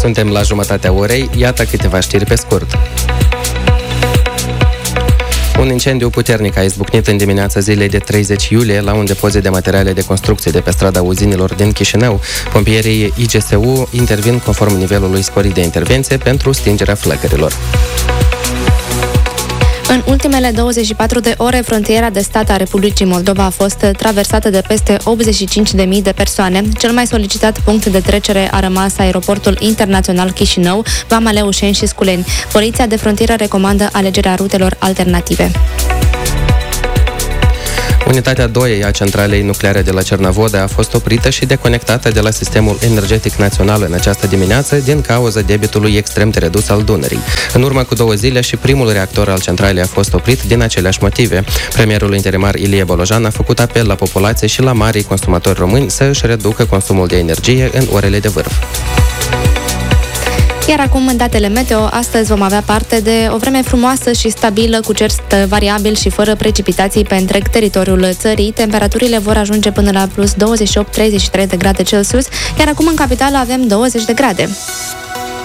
Suntem la jumătatea orei, iată câteva știri pe scurt. Un incendiu puternic a izbucnit în dimineața zilei de 30 iulie la un depozit de materiale de construcție de pe strada Uzinilor din Chișinău. Pompierii IGSU intervin conform nivelului sporit de intervenție pentru stingerea flăcărilor. În ultimele 24 de ore, frontiera de stat a Republicii Moldova a fost traversată de peste 85.000 de persoane. Cel mai solicitat punct de trecere a rămas aeroportul internațional Chișinău, Vama Leușeni și Sculeni. Poliția de frontieră recomandă alegerea rutelor alternative. Unitatea 2 a centralei nucleare de la Cernavodă a fost oprită și deconectată de la sistemul energetic național în această dimineață din cauza debitului extrem de redus al Dunării. În urmă cu 2 zile și primul reactor al centralei a fost oprit din aceleași motive. Premierul interimar Ilie Bolojan a făcut apel la populație și la marii consumatori români să își reducă consumul de energie în orele de vârf. Iar acum, în datele meteo, astăzi vom avea parte de o vreme frumoasă și stabilă, cu cer variabil și fără precipitații pe întreg teritoriul țării. Temperaturile vor ajunge până la plus 28-33 de grade Celsius, iar acum în capitală avem 20 de grade.